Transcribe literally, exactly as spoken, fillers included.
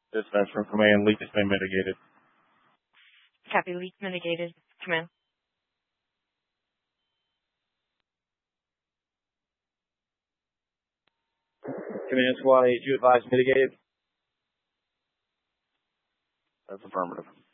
Dispatch from command, leak has been mitigated. Copy, leak mitigated. Command. Command Squad eight, you advise mitigated? That's affirmative.